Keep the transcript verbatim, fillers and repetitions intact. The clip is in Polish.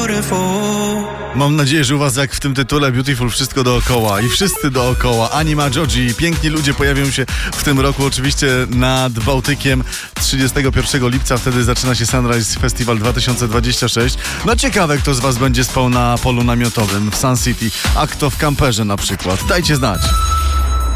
Mam nadzieję, że u was jak w tym tytule Beautiful wszystko dookoła i wszyscy dookoła. Anima, Joji, piękni ludzie pojawią się w tym roku oczywiście nad Bałtykiem trzydziestego pierwszego lipca. Wtedy zaczyna się Sunrise Festival dwa tysiące dwudziesty szósty. No ciekawe, kto z was będzie spał na polu namiotowym w Sun City, a kto w kamperze na przykład. Dajcie znać.